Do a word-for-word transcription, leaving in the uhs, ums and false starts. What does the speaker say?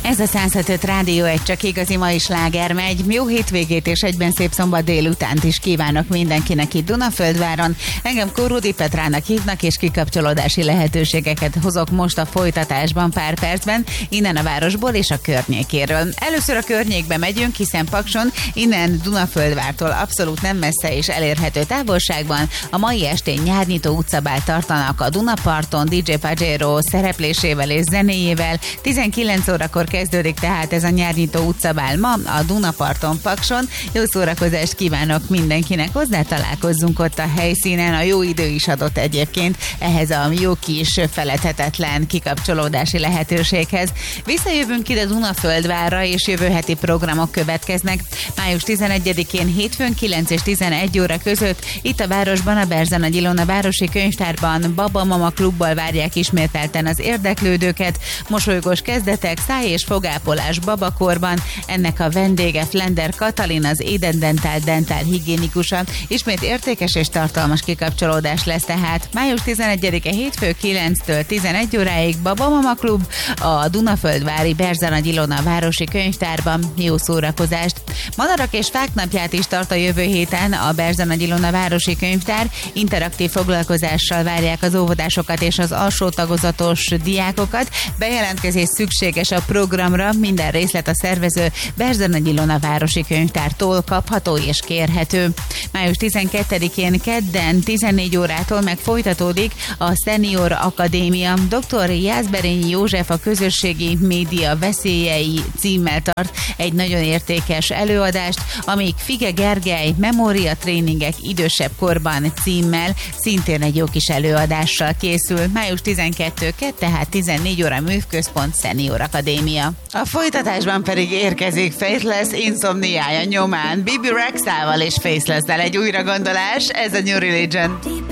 Ez a száz hat öt Rádió egy csak igazi mai sláger megy. Jó hétvégét és egyben szép szombat délutánt is kívánok mindenkinek itt Dunaföldváron. Engem Kóródi Petrának hívnak, és kikapcsolódási lehetőségeket hozok most a folytatásban pár percben, innen a városból és a környékéről. Először a környékbe megyünk, hiszen Pakson, innen Dunaföldvártól abszolút nem messze és elérhető távolságban a mai estén nyárnyitó utcabál tartanak a Dunaparton dé dzsé Pajero szereplésével és zenéjével. tizenkilenc órakor kezdődik tehát ez a nyárnyitó utcabál ma a Dunaparton Pakson. Jó szórakozást kívánok mindenkinek, hozzá találkozzunk ott a helyszínen, a jó idő is adott egyébként ehhez a jó kis feledhetetlen kikapcsolódási lehetőséghez. Visszajövünk ide Dunaföldvárra, és jövő heti programok következnek. május tizenegyedikén hétfőn kilenc és tizenegy óra között itt a városban, a Berzenagy Ilona városi könyvtárban Baba Mama klubbal várják ismételten az érdeklődőket. Mosolygós kezdetek, száj és fogápolás babakorban. Ennek a vendége Flender Katalin, az Eden Dental dentál higiénikusa. Ismét értékes és tartalmas kikapcsolódás lesz tehát. május tizenegyedike hétfő kilenctől tizenegy óráig Baba Mama klub a Dunaföldvári Berzenagy Ilona városi könyvtárban. Jó szórakozást! Madarak és fák napját is tart a jövő héten a Berzenagy Ilona városi könyvtár. Interaktív foglalkozással várják az óvodásokat és az alsó tagozatos diákokat. Bejelentkezés szükséges a programra, minden részlet a szervező Berzenagy Ilona városi könyvtártól kapható és kérhető. május tizenkettedikén kedden tizennégy órától meg folytatódik a Senior Akadémia. doktor Jászberényi József a közösségi média veszélyei címmel tart egy nagyon értékes előadást, amíg Fige Gergely memória tréningek idősebb korban címmel szintén egy jó kis előadással készül. május tizenkettedike, tehát tizennégy óra Művközpont Senior Akadémia. A folytatásban pedig érkezik Faithless Insomniája nyomán Bibi Rexával és Faceless-del egy újragondolás, ez a New Religion.